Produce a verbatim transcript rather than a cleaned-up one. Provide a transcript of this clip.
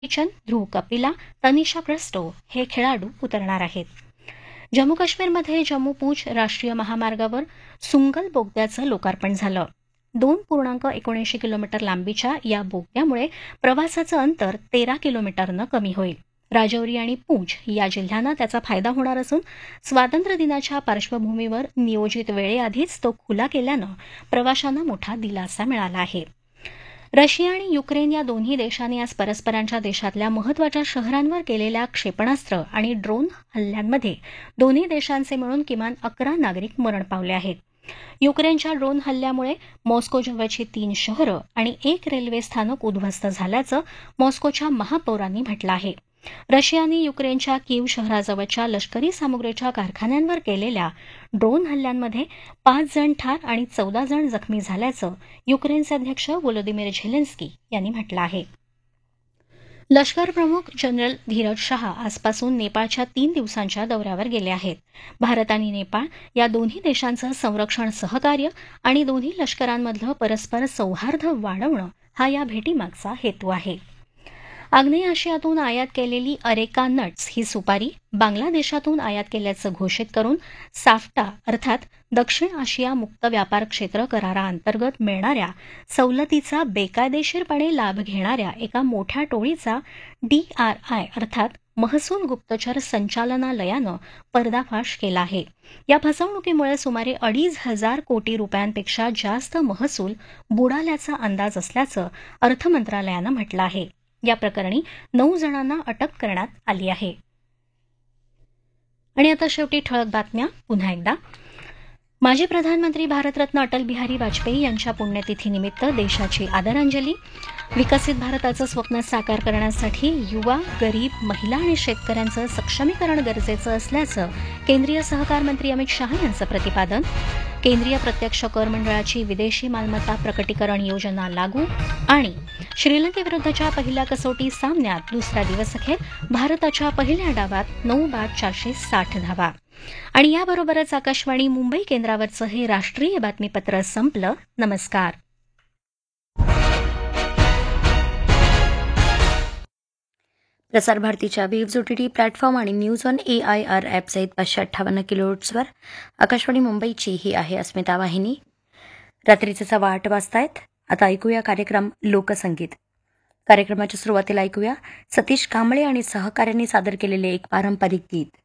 Kitchen, ध्रुव Kapila, Tanisha Christo हे खेळाडू उतरणार आहेत. जम्मू काश्मीरमध्ये जम्मू पूंछ राष्ट्रीय महामार्गावर सुंगल बोगद्याचं लोकार्पण झालं. दोन पूर्णांक एकोणऐंशी किलोमीटर लांबीच्या या बोगद्यामुळे प्रवासाचं अंतर तेरा किलोमीटरनं कमी होईल. राजौरी आणि पूंछ या जिल्ह्यांना त्याचा फायदा होणार असून स्वातंत्र्य दिनाच्या पार्श्वभूमीवर नियोजित वेळेआधीच तो खुला केल्यानं प्रवाशांना मोठा दिलासा मिळाला आहे. रशिया आणि युक्रेन या दोन्ही देशांनी आज परस्परांच्या देशातल्या महत्वाच्या शहरांवर केलेल्या क्षेपणास्त्र आणि ड्रोन हल्ल्यांमध्ये दोन्ही देशांचे मिळून किमान अकरा नागरिक मरण पावले आहेत. युक्रेनच्या ड्रोन हल्ल्यामुळे मॉस्को जवळची तीन शहरं आणि एक रेल्वे स्थानक उद्ध्वस्त झाल्याचं मॉस्कोच्या महापौरांनी म्हटलं आहे. रशियाने युक्रेनच्या कीव शहराजवळच्या लष्करी सामुग्रीच्या कारखान्यांवर केलेल्या ड्रोन हल्ल्यांमध्ये पाच जण ठार आणि चौदा जण जखमी झाल्याचं युक्रेनचे अध्यक्ष व्लोदिमीर झेलेन्स्की यांनी म्हटलं आहे. लष्कर प्रमुख जनरल धीरज शाह आजपासून नेपाळच्या तीन दिवसांच्या दौऱ्यावर गेले आहेत. भारत आणि नेपाळ या दोन्ही देशांचं संरक्षण सहकार्य आणि दोन्ही लष्करांमधलं परस्पर सौहार्द वाढवणं हा या भेटीमागचा हेतू आहे. आग्नेय आशियातून आयात केलेली अरेका नट्स ही सुपारी बांगलादेशातून आयात केल्याचं घोषित करून साफ्टा अर्थात दक्षिण आशिया मुक्त व्यापार क्षेत्र कराराअंतर्गत मिळणाऱ्या सवलतीचा बेकायदेशीरपणे लाभ घेणाऱ्या एका मोठ्या टोळीचा डीआरआय अर्थात महसूल गुप्तचर संचालनालयानं पर्दाफाश केला आहे. या फसवणुकीमुळे सुमारे अडीच हजार कोटी रुपयांपेक्षा जास्त महसूल बुडाल्याचा अंदाज असल्याचं अर्थ मंत्रालयानं म्हटलं आहे. या प्रकरणी नऊ जणांना अटक करण्यात आली आहे. आणि आता शेवटी ठळक बातम्या पुन्हा एकदा. माजी प्रधानमंत्री भारतरत्न अटल बिहारी वाजपेयी यांच्या पुण्यतिथीनिमित्त देशाची आदरांजली. विकसित भारताचं स्वप्न साकार करण्यासाठी युवा, गरीब, महिला आणि शेतकऱ्यांचं सक्षमीकरण गरजेचं असल्याचं केंद्रीय सहकार मंत्री अमित शहा यांचं प्रतिपादन. केंद्रीय प्रत्यक्ष कर मंडळाची विदेशी मालमत्ता प्रकटीकरण योजना लागू. आणि श्रीलंकेविरुद्धच्या पहिल्या कसोटी सामन्यात दुसऱ्या दिवसअखेर भारताच्या पहिल्या डावात नऊ बाद चारशे साठ धावा. आणि याबरोबरच आकाशवाणी मुंबई केंद्रावरचं हे राष्ट्रीय बातमीपत्र संपलं. नमस्कार. प्रसार भारतीच्या वेव्ज ओटीटी प्लॅटफॉर्म आणि news on A I R app सहित पाचशे अठ्ठावन्न किलोहर्ट्झवर आकाशवाणी मुंबईची ही आहे अस्मिता वाहिनी. रात्रीचे सव्वा आठ वाजतायत. आता ऐकूया कार्यक्रम लोकसंगीत. कार्यक्रमाच्या सुरुवातीला ऐकूया सतीश कांबळे आणि सहकाऱ्यांनी सादर केलेले एक पारंपरिक गीत.